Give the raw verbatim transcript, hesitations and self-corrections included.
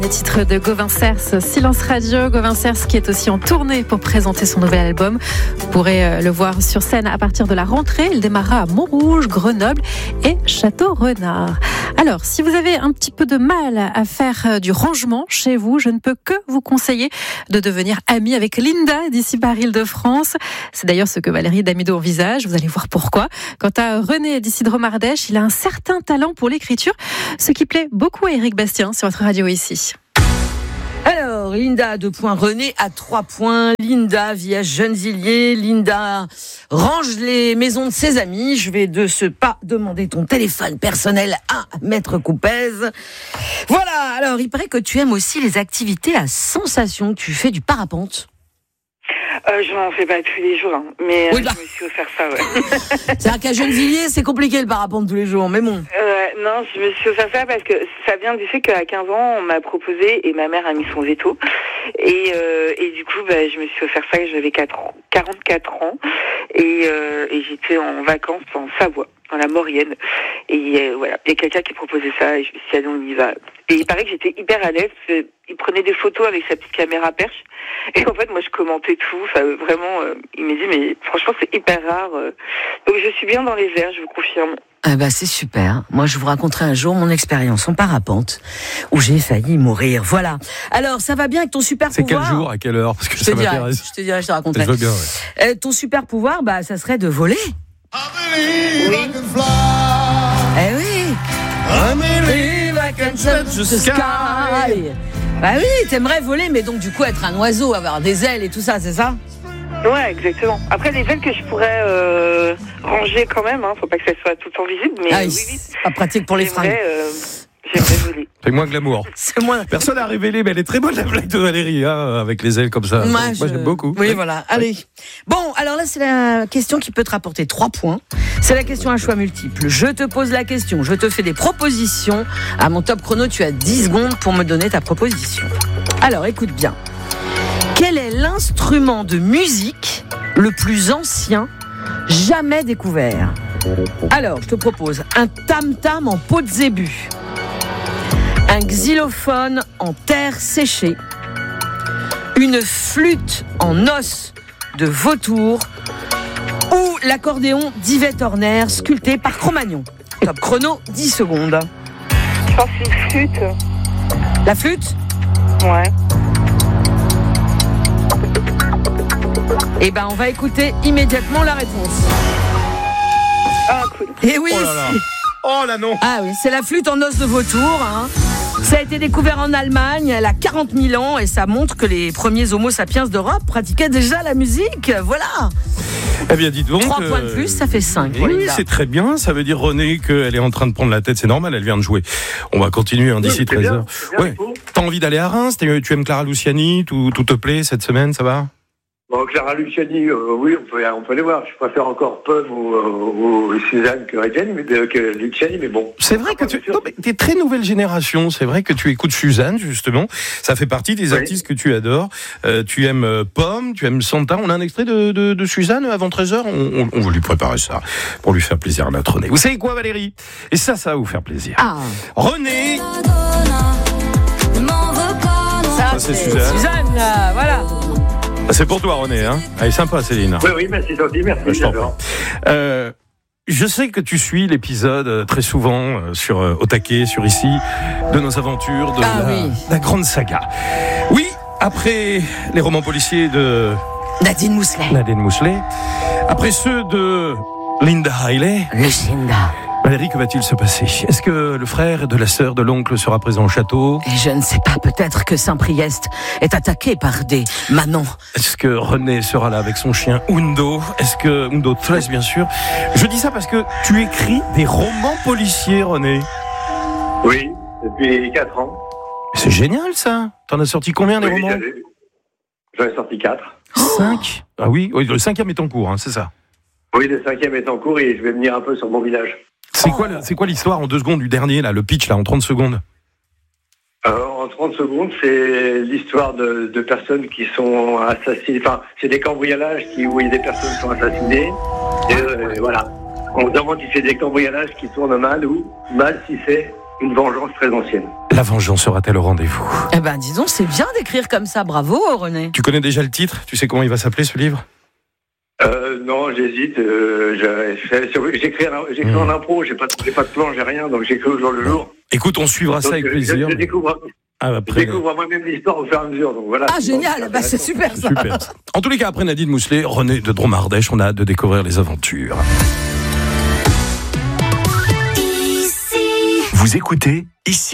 Le titre de Gauvin Cers, Silence Radio. Gauvin Cers qui est aussi en tournée pour présenter son nouvel album. Vous pourrez le voir sur scène à partir de la rentrée. Il démarrera à Montrouge, Grenoble et Château-Renard. Alors, si vous avez un petit peu de mal à faire du rangement chez vous, je ne peux que vous conseiller de devenir ami avec Linda d'ici par Île-de-France. C'est d'ailleurs ce que Valérie Damido envisage. Vous allez voir pourquoi. Quant à René d'ici de Romardèche, il a un certain talent pour l'écriture, ce qui plaît beaucoup à Éric Bastien sur votre radio ici. Alors, Linda à deux points, René à trois points. Linda vit à Gennevilliers. Linda range les maisons de ses amis. Je vais de ce pas demander ton téléphone personnel à Maître Coupez. Voilà, alors il paraît que tu aimes aussi les activités à sensation. Tu fais du parapente. Euh, je n'en fais pas tous les jours, hein, mais euh, oui, bah. je me suis offert ça, ouais. C'est-à-dire qu'à Gennevilliers, c'est compliqué le parapente tous les jours, mais bon. Euh, non, je me suis offert ça parce que ça vient du fait qu'à quinze ans, on m'a proposé et ma mère a mis son veto. Et, euh, et du coup, bah, je me suis offert ça, j'avais quarante-quatre ans et, euh, et j'étais en vacances en Savoie, dans la Maurienne. Et euh, voilà, il y a quelqu'un qui proposait ça et je me suis dit, allez, on y va. Et il paraît que j'étais hyper à l'aise, il prenait des photos avec sa petite caméra perche. Et en fait, moi, je commentais tout. Enfin, vraiment, euh, il m'a dit, mais franchement, c'est hyper rare. Euh. Donc, je suis bien dans les airs, je vous confirme. Ah bah, c'est super. Moi, je vous raconterai un jour mon expérience en parapente, où j'ai failli mourir. Voilà. Alors, ça va bien avec ton super c'est pouvoir. C'est quel jour, à quelle heure? Parce que je ça te dirai, m'intéresse. Je te dirai, je te raconterai. Je veux bien, ouais. Euh, ton super pouvoir, bah, ça serait de voler. Oui. Eh oui. I believe I can touch the sky. Bah oui, t'aimerais voler, mais donc du coup être un oiseau, avoir des ailes et tout ça, c'est ça? Ouais, exactement. Après, les ailes que je pourrais euh, ranger quand même, hein, faut pas que ça soit tout le temps visible, mais ah, oui, oui, oui. C'est pas pratique pour les fringues. Euh, j'aimerais voler. C'est moins glamour. C'est moins. Personne n'a révélé, mais elle est très bonne la blague de Valérie, hein, avec les ailes comme ça. Moi, Moi je... j'aime beaucoup. Oui, voilà. Allez. Bon, alors là, c'est la question qui peut te rapporter trois points. C'est la question à choix multiple. Je te pose la question, je te fais des propositions. À mon top chrono, tu as dix secondes pour me donner ta proposition. Alors, écoute bien. Quel est l'instrument de musique le plus ancien jamais découvert? Alors, je te propose un tam-tam en peau de zébu, un xylophone en terre séchée, une flûte en os de vautour ou l'accordéon d'Yvette Horner sculpté par Cro-Magnon. Top chrono, dix secondes. Je pense que c'est une flûte. La flûte? Ouais. Eh ben, on va écouter immédiatement la réponse. Ah, cool. Et oui. Oh là là. Oh là non. Ah oui, c'est la flûte en os de vautour. Hein. Ça a été découvert en Allemagne, elle a quarante mille ans et ça montre que les premiers homo sapiens d'Europe pratiquaient déjà la musique. Voilà. Eh bien, dites donc. Trois points de plus, ça fait cinq. Oui, oui, c'est très bien. Ça veut dire, René, qu'elle est en train de prendre la tête. C'est normal, elle vient de jouer. On va continuer hein, d'ici oui, treize heures. Ouais. T'as envie d'aller à Reims? Tu aimes Clara Luciani? Tout, tout te plaît cette semaine? Ça va? Bon, Clara Luciani, euh, oui, on peut, on peut aller voir. Je préfère encore Pomme ou, ou, ou Suzanne que Luciani, mais, que Luciani, mais bon. C'est vrai que tu es très nouvelle génération. C'est vrai que tu écoutes Suzanne, justement. Ça fait partie des oui. artistes que tu adores. Euh, tu aimes euh, Pomme, tu aimes Santa. On a un extrait de, de, de Suzanne avant treize heures. On, on, on va lui préparer ça pour lui faire plaisir à notre René. Vous savez quoi, Valérie? Et ça, ça va vous faire plaisir. Ah. René. Ça, ça c'est Suzanne. Suzanne, là, voilà. C'est pour toi, René. Hein. Elle est sympa, Céline. Oui, oui, merci, gentil, merci. Je, euh, je sais que tu suis l'épisode euh, très souvent euh, sur euh, Au Taquet, sur Ici, de nos aventures, de ah, la, oui. la grande saga. Oui, après les romans policiers de Nadine Mousselet. Nadine Mousselet, après ceux de Linda Riley. Lucinda. Valérie, que va-t-il se passer? Est-ce que le frère de la sœur de l'oncle sera présent au château? Et je ne sais pas, peut-être que Saint-Priest est attaqué par des manants. Est-ce que René sera là avec son chien Undo? Est-ce que Undo treize, bien sûr? Je dis ça parce que tu écris des romans policiers, René. Oui, depuis quatre ans. C'est génial, ça. T'en as sorti combien, des oui, romans? J'en ai sorti quatre. Cinq? Ah oui, oui, le cinquième est en cours, hein, c'est ça? Oui, le cinquième est en cours et je vais venir un peu sur mon village. C'est quoi, c'est quoi l'histoire en deux secondes du dernier, là, le pitch, là, en trente secondes? euh, En trente secondes, c'est l'histoire de, de personnes qui sont assassinées. Enfin, c'est des cambriolages qui, où des personnes sont assassinées. Et euh, voilà. On se demande si c'est des cambriolages qui tournent mal ou mal si c'est une vengeance très ancienne. La vengeance sera-t-elle au rendez-vous? Eh ben, disons, c'est bien d'écrire comme ça. Bravo, René. Tu connais déjà le titre? Tu sais comment il va s'appeler, ce livre? Euh, non, j'hésite. Euh, j'ai- j'écris en, j'écris en impro, j'ai pas, j'ai pas de plan, j'ai rien, donc j'écris au jour le jour. Écoute, on suivra Donc, ça avec euh, plaisir. Je, je découvre, Ah, je après, découvre moi-même l'histoire au fur et à mesure. Donc voilà. Ah, génial. Bah, c'est super, ça. super. En tous les cas, après Nadine Mousselet, René de Dromardèche, on a hâte de découvrir les aventures. Vous écoutez ici.